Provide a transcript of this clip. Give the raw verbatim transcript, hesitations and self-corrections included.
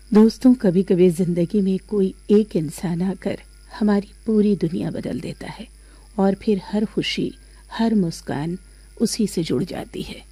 दोस्तों, कभी कभी जिंदगी में कोई एक इंसान आकर हमारी पूरी दुनिया बदल देता है और फिर हर खुशी, हर मुस्कान उसी से जुड़ जाती है।